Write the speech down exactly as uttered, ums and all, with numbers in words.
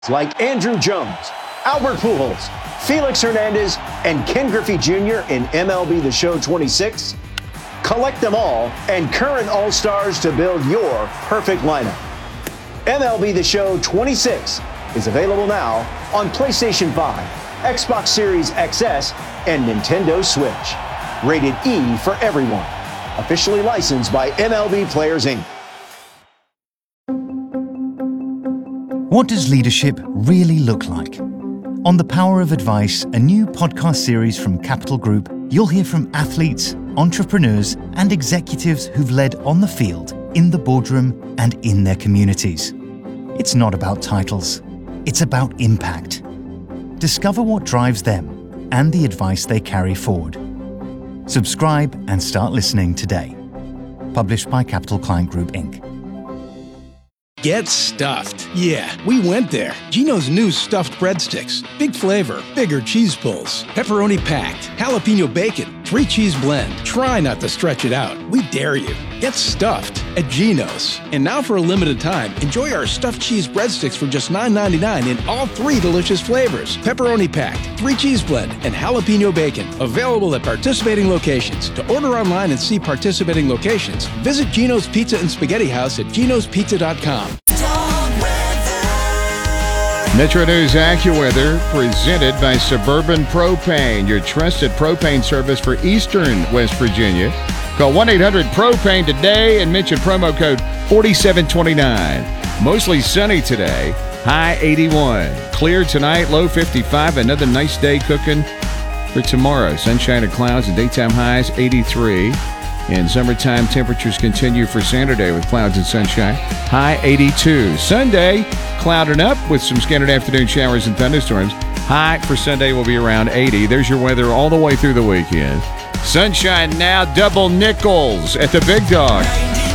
like Andrew Jones, Albert Pujols, Felix Hernandez, and Ken Griffey Junior in M L B The Show twenty-six? Collect them all and current All-Stars to build your perfect lineup. M L B The Show twenty-six is available now on PlayStation five, Xbox Series X S, and Nintendo Switch. Rated E for everyone. Officially licensed by M L B Players, Incorporated. What does leadership really look like? On The Power of Advice, a new podcast series from Capital Group, you'll hear from athletes, entrepreneurs, and executives who've led on the field, in the boardroom, and in their communities. It's not about titles. It's about impact. Discover what drives them and the advice they carry forward. Subscribe and start listening today. Published by Capital Client Group, Incorporated. Get stuffed. Yeah, we went there. Geno's new stuffed breadsticks. Big flavor, bigger cheese pulls, pepperoni packed, jalapeno bacon, three cheese blend. Try not to stretch it out. We dare you. Get stuffed at Geno's. And now for a limited time, enjoy our stuffed cheese breadsticks for just nine ninety-nine in all three delicious flavors. Pepperoni packed, three cheese blend, and jalapeno bacon. Available at participating locations. To order online and see participating locations, visit Geno's Pizza and Spaghetti House at genos pizza dot com. Metro News AccuWeather, presented by Suburban Propane, your trusted propane service for Eastern West Virginia. Call one eight hundred propane today and mention promo code forty-seven twenty-nine. Mostly sunny today, high eighty-one. Clear tonight, low fifty-five. Another nice day cooking for tomorrow. Sunshine and clouds and daytime highs eighty-three. And summertime temperatures continue for Saturday with clouds and sunshine. High eighty-two. Sunday, clouding up with some scattered afternoon showers and thunderstorms. High for Sunday will be around eighty. There's your weather all the way through the weekend. Sunshine now, double nickels at the Big Dog.